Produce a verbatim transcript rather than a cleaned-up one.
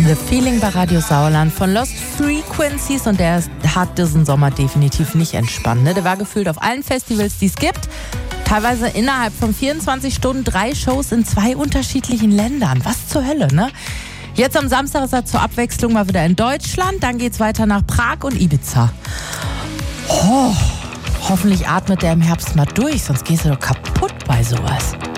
The Feeling bei Radio Sauerland von Lost Frequencies und der hat diesen Sommer definitiv nicht entspannt. Ne? Der war gefühlt auf allen Festivals, die es gibt. Teilweise innerhalb von vierundzwanzig Stunden drei Shows in zwei unterschiedlichen Ländern. Was zur Hölle, ne? Jetzt am Samstag ist er zur Abwechslung mal wieder in Deutschland. Dann geht's weiter nach Prag und Ibiza. Oh, hoffentlich atmet er im Herbst mal durch, sonst gehst du doch kaputt bei sowas.